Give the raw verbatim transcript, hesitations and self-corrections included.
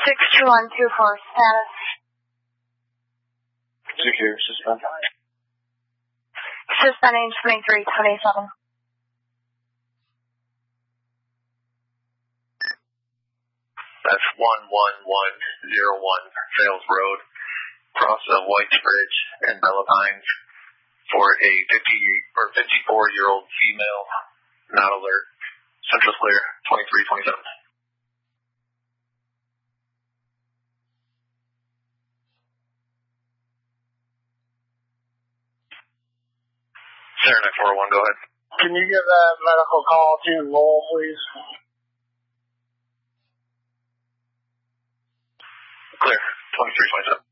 six two one two four, status. Secure, suspend. Suspending twenty-three twenty-seven. That's one one one zero one Sales Road, across the Whites Bridge and Bella Pines, for a fifty or fifty-four year old female, not alert. Central clear, twenty-three twenty-seven. Center nine four one, go ahead. Can you give that medical call to Lowell, please? Clear, twenty-three twenty-seven.